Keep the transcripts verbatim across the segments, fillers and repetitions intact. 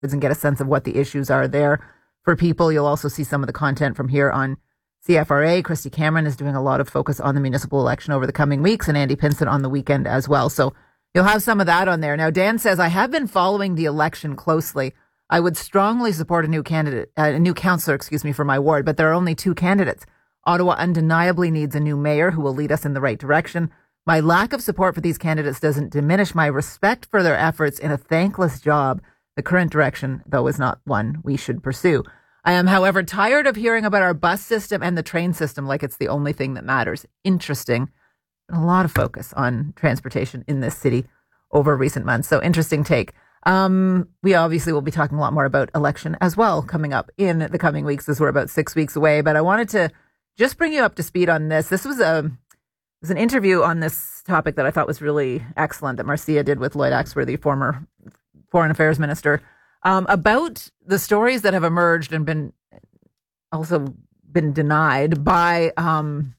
and get a sense of what the issues are there for people. You'll also see some of the content from here on C F R A. Christy Cameron is doing a lot of focus on the municipal election over the coming weeks, and Andy Pinson on the weekend as well. So you'll have some of that on there. Now, Dan says, I have been following the election closely. I would strongly support a new candidate, uh, a new councillor, excuse me, for my ward, but there are only two candidates. Ottawa undeniably needs a new mayor who will lead us in the right direction. My lack of support for these candidates doesn't diminish my respect for their efforts in a thankless job. The current direction, though, is not one we should pursue. I am, however, tired of hearing about our bus system and the train system like it's the only thing that matters. Interesting. A lot of focus on transportation in this city over recent months. So interesting take. Um, we obviously will be talking a lot more about election as well coming up in the coming weeks, as we're about six weeks away. But I wanted to just bring you up to speed on this. This was a was an interview on this topic that I thought was really excellent that Marcia did with Lloyd Axworthy, former Foreign Affairs Minister, um, about the stories that have emerged and been also been denied by um,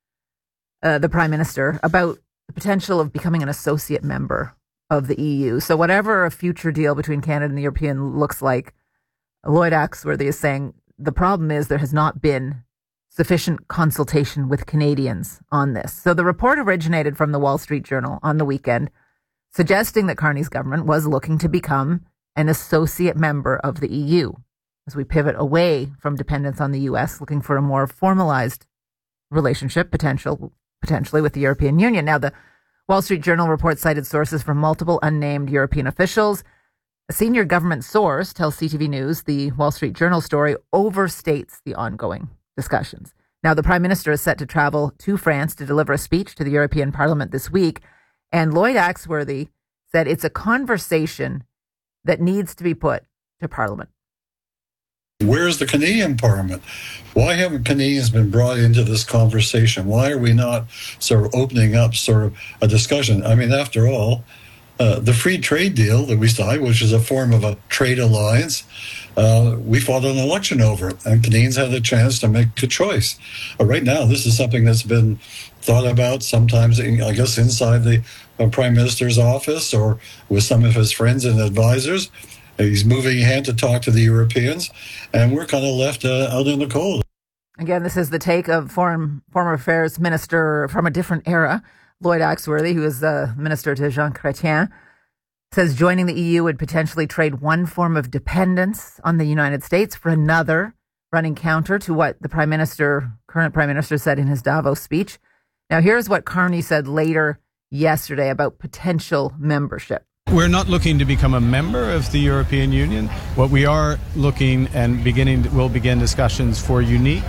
uh, the Prime Minister about the potential of becoming an associate member of the E U. So whatever a future deal between Canada and the European looks like, Lloyd Axworthy is saying the problem is there has not been sufficient consultation with Canadians on this. So the report originated from the Wall Street Journal on the weekend, suggesting that Carney's government was looking to become an associate member of the E U as we pivot away from dependence on the U S, looking for a more formalized relationship potential potentially with the European Union. Now, the Wall Street Journal report cited sources from multiple unnamed European officials. A senior government source tells C T V News the Wall Street Journal story overstates the ongoing discussions. Now, the Prime Minister is set to travel to France to deliver a speech to the European Parliament this week. And Lloyd Axworthy said it's a conversation that needs to be put to Parliament. Where's the Canadian Parliament? Why haven't Canadians been brought into this conversation? Why are we not sort of opening up sort of a discussion? I mean, after all, uh, the free trade deal that we signed, which is a form of a trade alliance, uh, we fought an election over it, and Canadians had a chance to make a choice. Uh, right now, this is something that's been thought about sometimes, I guess, inside the uh, Prime Minister's office or with some of his friends and advisors. He's moving ahead to talk to the Europeans, and we're kind of left uh, out in the cold. Again, this is the take of foreign former affairs minister from a different era, Lloyd Axworthy, who is the minister to Jean Chrétien, says joining the E U would potentially trade one form of dependence on the United States for another, running counter to what the Prime Minister, current Prime Minister, said in his Davos speech. Now, here's what Carney said later yesterday about potential membership. We're not looking to become a member of the European Union. What we are looking and beginning, we'll begin discussions for unique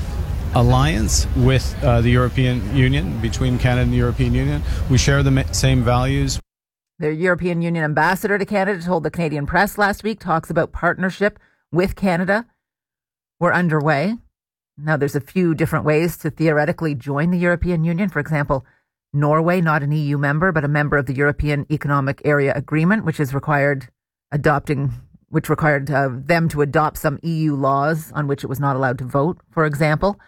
alliance with uh, the European Union, between Canada and the European Union. We share the same values. The European Union ambassador to Canada told the Canadian press last week talks about partnership with Canada were underway. Now, there's a few different ways to theoretically join the European Union. For example, Norway, not an E U member, but a member of the European Economic Area Agreement, which is required adopting, which required uh, them to adopt some E U laws on which it was not allowed to vote, for example.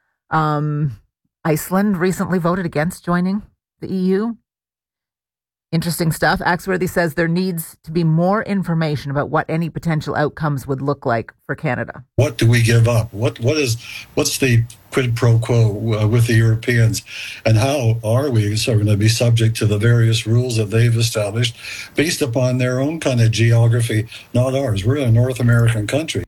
Um, Iceland recently voted against joining the E U. Interesting stuff. Axworthy says there needs to be more information about what any potential outcomes would look like for Canada. What do we give up? What what is what's the quid pro quo uh, with the Europeans, and how are we sort of going to be subject to the various rules that they've established based upon their own kind of geography, not ours? We're a North American country.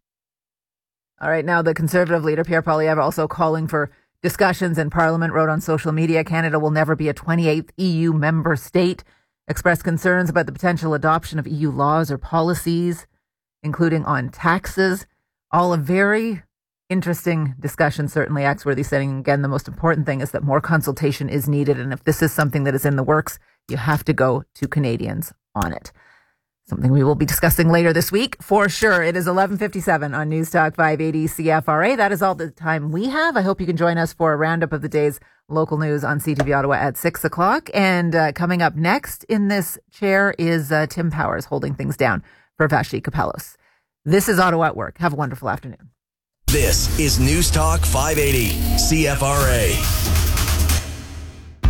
All right, now the Conservative leader Pierre Poilievre also calling for discussions in Parliament, wrote on social media, Canada will never be a twenty-eighth E U member state. Expressed concerns about the potential adoption of E U laws or policies, including on taxes. All a very interesting discussion, certainly. Axworthy saying, again, the most important thing is that more consultation is needed. And if this is something that is in the works, you have to go to Canadians on it. Something we will be discussing later this week, for sure. It is eleven fifty-seven on News Talk five eighty C F R A. That is all the time we have. I hope you can join us for a roundup of the day's local news on C T V Ottawa at six o'clock. And uh, coming up next in this chair is uh, Tim Powers holding things down for Vashi Kapelos. This is Ottawa at Work. Have a wonderful afternoon. This is News Talk five eighty C F R A.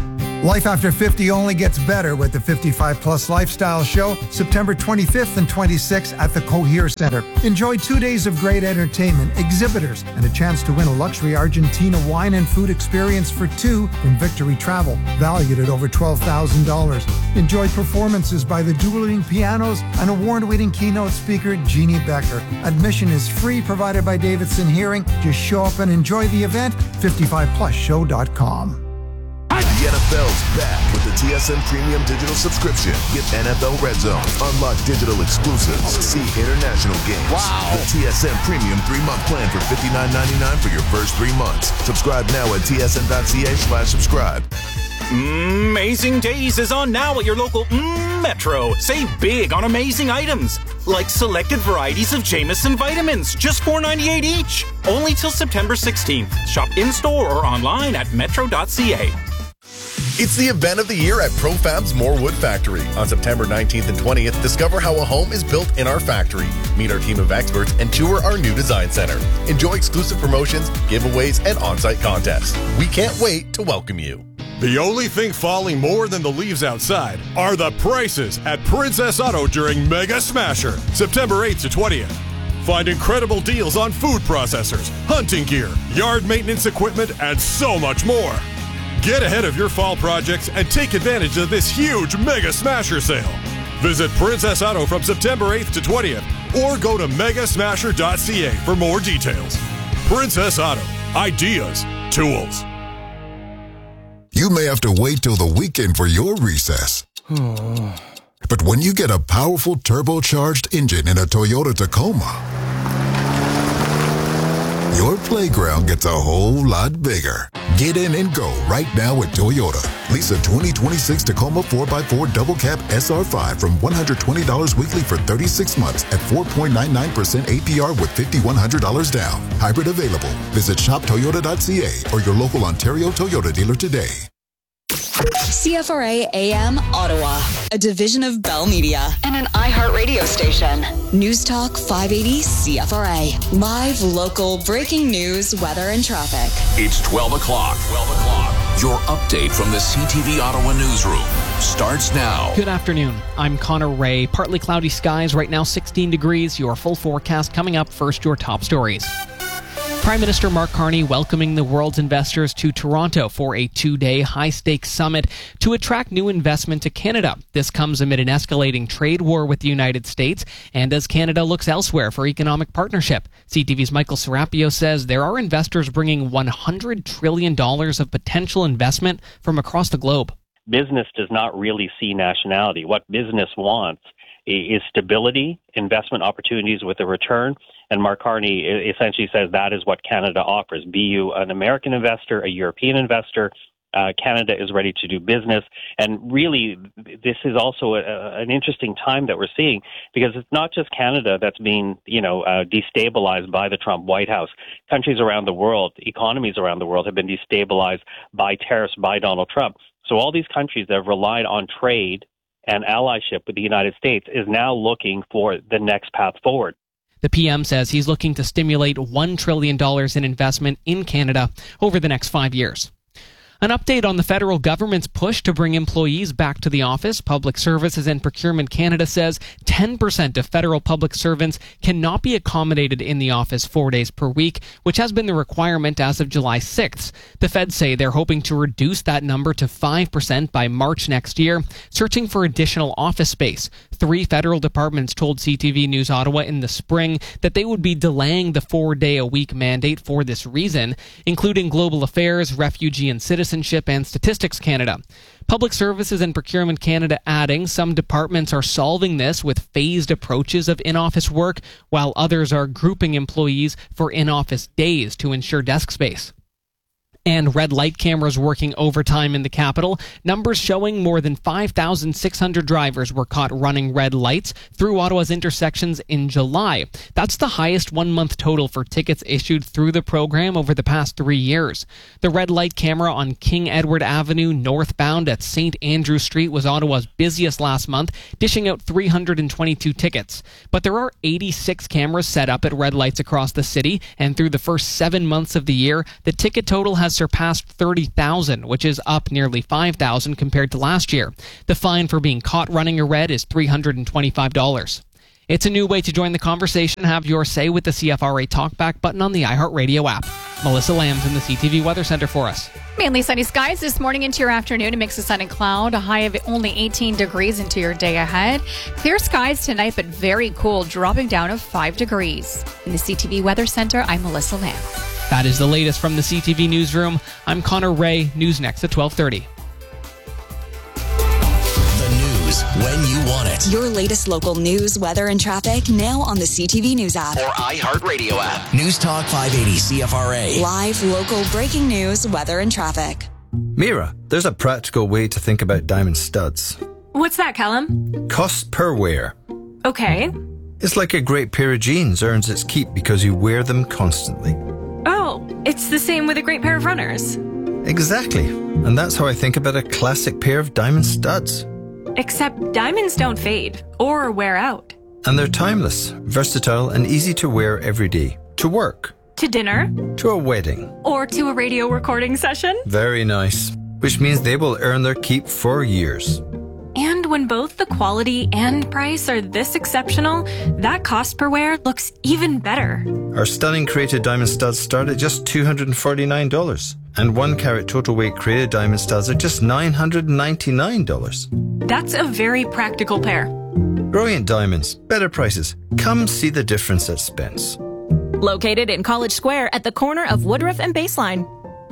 Life after fifty only gets better with the fifty-five plus Lifestyle Show, September twenty-fifth and twenty-sixth at the Cohere Center. Enjoy two days of great entertainment, exhibitors, and a chance to win a luxury Argentina wine and food experience for two from Victory Travel, valued at over twelve thousand dollars. Enjoy performances by the dueling pianos and award-winning keynote speaker Jeannie Becker. Admission is free, provided by Davidson Hearing. Just show up and enjoy the event. fifty-five plus show dot com. The N F L's back with the T S N Premium Digital Subscription. Get N F L Red Zone, unlock digital exclusives, see international games. Wow. The T S N Premium three-month plan for fifty-nine ninety-nine for your first three months. Subscribe now at T S N dot C A slash subscribe. Amazing Days is on now at your local mm, Metro. Save big on amazing items, like selected varieties of Jameson vitamins, just four ninety-eight each. Only till September sixteenth. Shop in-store or online at metro dot c a. It's the event of the year at ProFab's Morewood Factory. On September nineteenth and twentieth, discover how a home is built in our factory. Meet our team of experts and tour our new design center. Enjoy exclusive promotions, giveaways, and on-site contests. We can't wait to welcome you. The only thing falling more than the leaves outside are the prices at Princess Auto during Mega Smasher, September eighth to twentieth. Find incredible deals on food processors, hunting gear, yard maintenance equipment, and so much more. Get ahead of your fall projects and take advantage of this huge Mega Smasher sale. Visit Princess Auto from September eighth to twentieth or go to mega smasher dot c a for more details. Princess Auto. Ideas. Tools. You may have to wait till the weekend for your recess. But when you get a powerful turbocharged engine in a Toyota Tacoma, your playground gets a whole lot bigger. Get in and go right now at Toyota. Lease a twenty twenty-six Tacoma four by four Double Cab S R five from one hundred twenty dollars weekly for thirty-six months at four point nine nine percent A P R with five thousand one hundred dollars down. Hybrid available. Visit shop toyota dot c a or your local Ontario Toyota dealer today. C F R A A M Ottawa, a division of Bell Media and an iHeartRadio station. News Talk five eighty C F R A. Live, local, breaking news, weather, and traffic. It's twelve o'clock. twelve o'clock. Your update from the C T V Ottawa newsroom starts now. Good afternoon. I'm Connor Ray. Partly cloudy skies right now, sixteen degrees. Your full forecast coming up. First, your top stories. Prime Minister Mark Carney welcoming the world's investors to Toronto for a two-day high-stakes summit to attract new investment to Canada. This comes amid an escalating trade war with the United States and as Canada looks elsewhere for economic partnership. C T V's Michael Serapio says there are investors bringing one hundred trillion dollars of potential investment from across the globe. Business does not really see nationality. What business wants is stability, investment opportunities with a return. And Mark Carney essentially says that is what Canada offers. Be you an American investor, a European investor, uh, Canada is ready to do business. And really, this is also a, an interesting time that we're seeing because it's not just Canada that's being, you know, uh, destabilized by the Trump White House. Countries around the world, economies around the world have been destabilized by tariffs by Donald Trump. So all these countries that have relied on trade and allyship with the United States is now looking for the next path forward. The P M says he's looking to stimulate one trillion dollars in investment in Canada over the next five years. An update on the federal government's push to bring employees back to the office. Public Services and Procurement Canada says ten percent of federal public servants cannot be accommodated in the office four days per week, which has been the requirement as of July sixth. The feds say they're hoping to reduce that number to five percent by March next year, searching for additional office space. Three federal departments told C T V News Ottawa in the spring that they would be delaying the four-day-a-week mandate for this reason, including Global Affairs, Refugee and Citizenship, and Statistics Canada. Public Services and Procurement Canada adding some departments are solving this with phased approaches of in-office work, while others are grouping employees for in-office days to ensure desk space. And red light cameras working overtime in the capital. Numbers showing more than five thousand six hundred drivers were caught running red lights through Ottawa's intersections in July. That's the highest one-month total for tickets issued through the program over the past three years. The red light camera on King Edward Avenue northbound at Saint Andrew Street was Ottawa's busiest last month, dishing out three hundred twenty-two tickets. But there are eighty-six cameras set up at red lights across the city, and through the first seven months of the year, the ticket total has surpassed thirty thousand, which is up nearly five thousand compared to last year. The fine for being caught running a red is three hundred twenty-five dollars. It's a new way to join the conversation. Have your say with the C F R A Talkback button on the iHeartRadio app. Melissa Lambs in the C T V Weather Center for us. Mainly sunny skies this morning into your afternoon. A mix of sun and cloud. A high of only eighteen degrees into your day ahead. Clear skies tonight, but very cool, dropping down of five degrees. In the C T V Weather Center, I'm Melissa Lambs. That is the latest from the C T V Newsroom. I'm Connor Ray. News next at twelve thirty. When you want it. Your latest local news, weather, and traffic now on the C T V News app. Or iHeartRadio app. News Talk five eighty C F R A. Live, local, breaking news, weather, and traffic. Mira, there's a practical way to think about diamond studs. What's that, Callum? Cost per wear. Okay. It's like a great pair of jeans earns its keep because you wear them constantly. Oh, it's the same with a great pair of runners. Exactly. And that's how I think about a classic pair of diamond studs. Except diamonds don't fade or wear out. And they're timeless, versatile, and easy to wear every day. To work. To dinner. To a wedding. Or to a radio recording session. Very nice. Which means they will earn their keep for years. And when both the quality and price are this exceptional, that cost per wear looks even better. Our stunning created diamond studs start at just two hundred forty-nine dollars. And one carat total weight created diamond studs are just nine hundred ninety-nine dollars. That's a very practical pair. Brilliant diamonds, better prices. Come see the difference at Spence. Located in College Square at the corner of Woodruff and Baseline.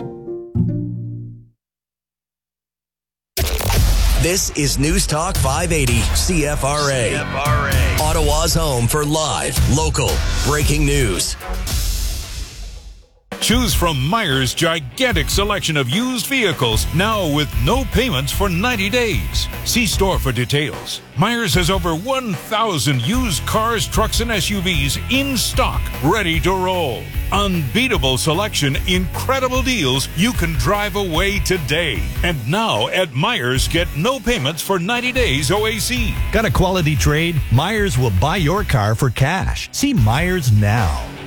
This is News Talk five eighty C F R A. C F R A. Ottawa's home for live, local, breaking news. Choose from Myers' gigantic selection of used vehicles, now with no payments for ninety days. See store for details. Myers has over one thousand used cars, trucks, and S U Vs in stock, ready to roll. Unbeatable selection, incredible deals. You can drive away today. And now at Myers, get no payments for ninety days O A C. Got a quality trade? Myers will buy your car for cash. See Myers now.